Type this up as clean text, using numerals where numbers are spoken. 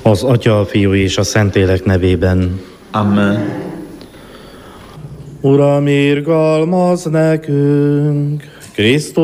Az Atya, a Fiú és a Szentlélek nevében. Amen. Uram, irgalmazz nekünk! Krisztus